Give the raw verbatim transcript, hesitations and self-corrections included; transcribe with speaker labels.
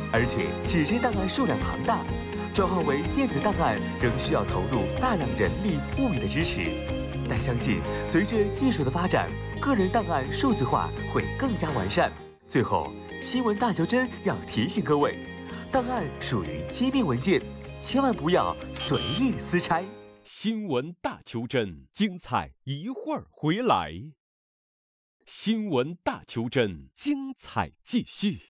Speaker 1: 而且纸质档案数量庞大，转化为电子档案仍需要投入大量人力物力的支持。但相信随着技术的发展，个人档案数字化会更加完善。最后，新闻大求真要提醒各位，档案属于机密文件，千万不要随意私拆。
Speaker 2: 新闻大求真，精彩一会儿回来。新闻大求真，精彩继续。